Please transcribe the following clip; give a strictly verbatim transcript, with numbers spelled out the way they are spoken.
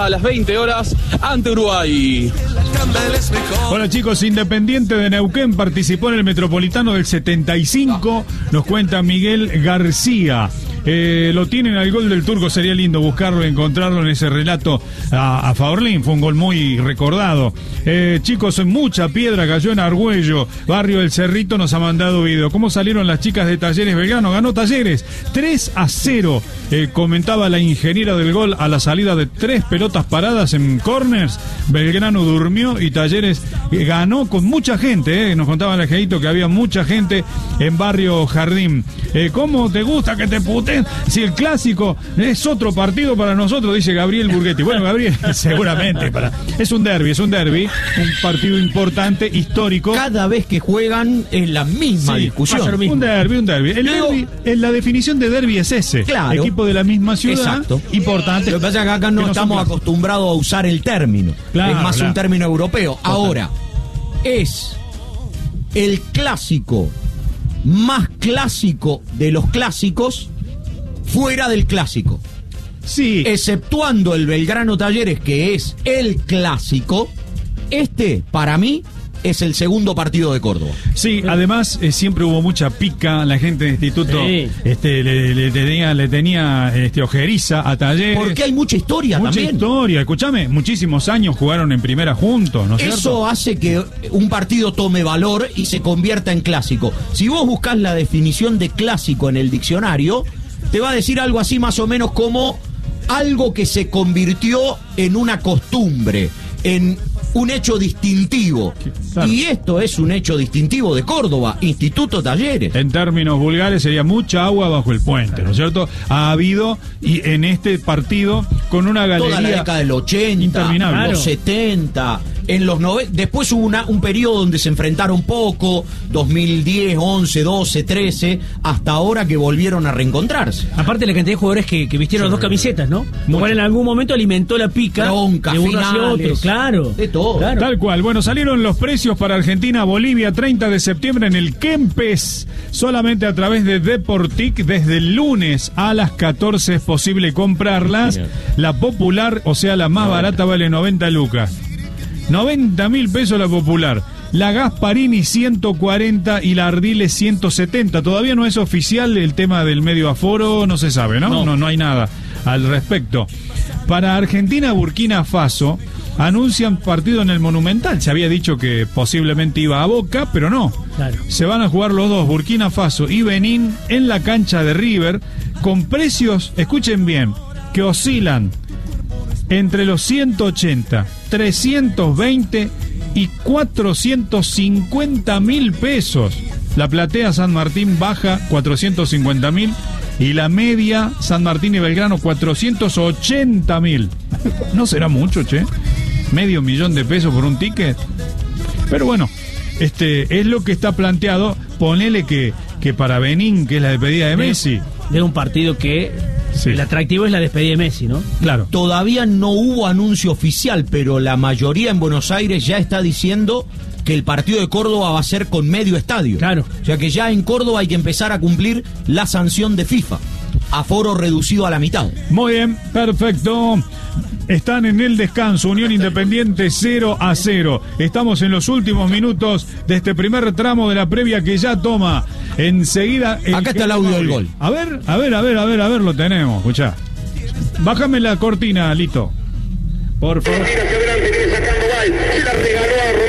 a las veinte horas ante Uruguay. Hola chicos, Independiente de Neuquén participó en el Metropolitano del setenta y cinco, nos cuenta Miguel García. Eh, lo tienen al gol del Turco, sería lindo buscarlo, encontrarlo en ese relato a, a Faorlín, fue un gol muy recordado. Eh, chicos, mucha piedra cayó en Argüello, barrio del Cerrito, nos ha mandado video. ¿Cómo salieron las chicas de Talleres Belgrano? Ganó Talleres tres a cero, eh, comentaba la ingeniera del gol a la salida de tres pelotas paradas en corners. Belgrano durmió y Talleres eh, ganó con mucha gente, eh. Nos contaba el Angelito que había mucha gente en barrio Jardín. Eh, ¿Cómo te gusta que te puten? Si el clásico es otro partido para nosotros, dice Gabriel Burguetti. Bueno, Gabriel, seguramente para es un derbi, es un derbi, un partido importante, histórico. Cada vez que juegan es la misma sí, discusión. Un derbi, un derbi. El Luego, derbi, la definición de derbi es ese. Claro. Equipo de la misma ciudad. Exacto. Importante. Lo que pasa es que acá no, no estamos acostumbrados a usar el término. Claro, es más claro. un término europeo. Total. Ahora, es el clásico más clásico de los clásicos fuera del clásico. Sí. Exceptuando el Belgrano Talleres, que es el clásico, este, para mí, es el segundo partido de Córdoba. Sí, además eh, siempre hubo mucha pica, la gente del instituto sí. este, le, le tenía, le tenía este, ojeriza a Talleres. Porque hay mucha historia mucha también. Mucha historia, escúchame, muchísimos años jugaron en primera juntos, ¿no es cierto? Eso hace que un partido tome valor y se convierta en clásico. Si vos buscás la definición de clásico en el diccionario, te va a decir algo así más o menos como algo que se convirtió en una costumbre, en un hecho distintivo. Claro. Y esto es un hecho distintivo de Córdoba, Instituto Talleres. En términos vulgares sería mucha agua bajo el puente, ¿no es cierto? Ha habido, y en este partido, con una galería toda la década del ochenta, interminable. Los setenta, en los noventa, después hubo una, un periodo donde se enfrentaron poco, dos mil diez, once, doce, trece, hasta ahora que volvieron a reencontrarse. Aparte la cantidad de jugadores que, que vistieron sí. las dos camisetas, ¿no? Lo cual en algún momento alimentó la pica Bronca, de uno finales, hacia otro, claro. De todo. Claro. Tal cual. Bueno, salieron los precios para Argentina, Bolivia, treinta de septiembre en el Kempes, solamente a través de Deportic, desde el lunes a las catorce es posible comprarlas. Genial. La popular, o sea, la más no, barata, vale noventa lucas. noventa mil pesos la popular. La Gasparini ciento cuarenta y la Ardiles ciento setenta. Todavía no es oficial el tema del medio aforo, no se sabe, ¿no? No, no, no hay nada al respecto. Para Argentina, Burkina Faso anuncian partido en el Monumental. Se había dicho que posiblemente iba a Boca, pero no. Claro. Se van a jugar los dos, Burkina Faso y Benín, en la cancha de River, con precios, escuchen bien, que oscilan entre los ciento ochenta, trescientos veinte y cuatrocientos cincuenta mil pesos. La platea San Martín baja cuatrocientos cincuenta mil y la media San Martín y Belgrano cuatrocientos ochenta mil. No será mucho, che. Medio millón de pesos por un ticket. Pero bueno, este es lo que está planteado. Ponele que, que para Benín, que es la despedida de Messi, de un partido que sí. el atractivo es la despedida de Messi, ¿no? Claro. Todavía no hubo anuncio oficial, pero la mayoría en Buenos Aires ya está diciendo que el partido de Córdoba va a ser con medio estadio. Claro. O sea que ya en Córdoba hay que empezar a cumplir la sanción de FIFA. Aforo reducido a la mitad. Muy bien, perfecto. Están en el descanso, Unión Independiente cero a cero. Estamos en los últimos minutos de este primer tramo de la previa que ya toma enseguida. El Acá está el audio del gol. A ver, a ver, a ver, a ver, a ver, lo tenemos, escuchá. Bájame la cortina, Lito. Por favor. Se la regaló a